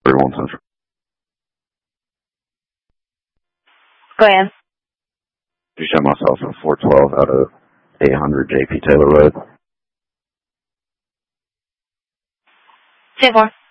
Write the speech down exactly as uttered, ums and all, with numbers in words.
thirty-one Central. Go ahead. You show myself at four twelve out of eight hundred J P Taylor Road. ten four.